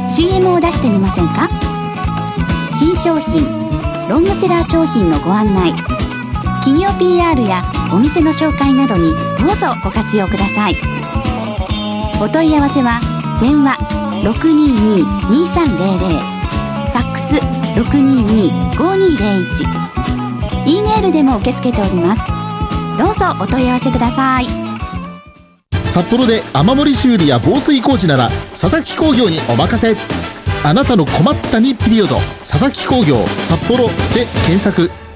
CM を出してみませんか？新商品、ロングセラー商品のご案内、企業 PR やお店の紹介などにどうぞご活用ください。お問い合わせは電話 622-2300、ファックス 622-5201、E メールでも受け付けております。どうぞお問い合わせください。 札幌で雨漏り修理や防水工事なら佐々木工業にお任せ。あなたの困ったにピリオド、佐々木工業札幌で検索。